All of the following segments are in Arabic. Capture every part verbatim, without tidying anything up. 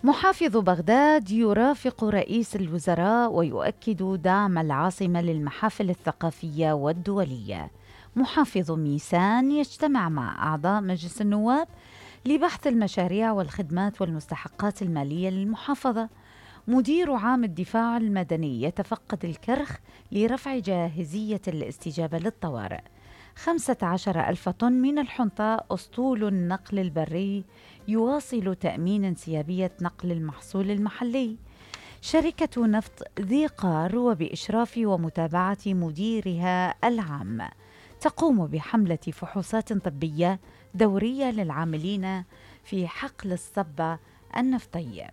محافظ بغداد يرافق رئيس الوزراء ويؤكد دعم العاصمة للمحافل الثقافية والدولية. محافظ ميسان يجتمع مع أعضاء مجلس النواب لبحث المشاريع والخدمات والمستحقات المالية للمحافظة. مدير عام الدفاع المدني يتفقد الكرخ لرفع جاهزية الاستجابة للطوارئ. خمسة عشر ألف طن من الحنطة أسطول النقل البري يواصل تأمين انسيابية نقل المحصول المحلي. شركة نفط ذي قار وبإشراف ومتابعة مديرها العام تقوم بحملة فحوصات طبية دورية للعاملين في حقل الصبة النفطي.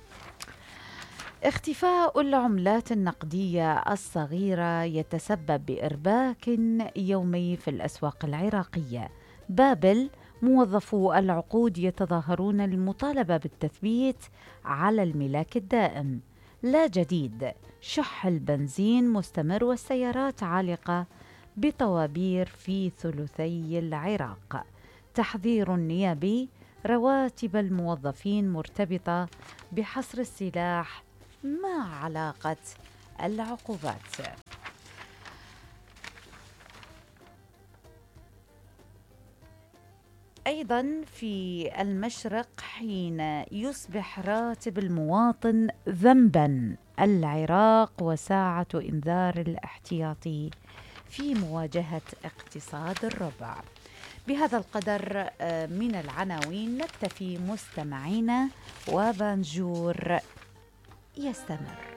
اختفاء العملات النقدية الصغيرة يتسبب بإرباك يومي في الأسواق العراقية. بابل موظفو العقود يتظاهرون للمطالبة بالتثبيت على الملاك الدائم. لا جديد، شح البنزين مستمر والسيارات عالقة بطوابير في ثلثي العراق. تحذير نيابي، رواتب الموظفين مرتبطة بحصر السلاح. ما علاقة العقوبات؟ أيضا في المشرق، حين يصبح راتب المواطن ذنبا، العراق وساعة إنذار الاحتياطي في مواجهة اقتصاد الربع. بهذا القدر من العناوين نكتفي مستمعينا، وبانجور يستمر.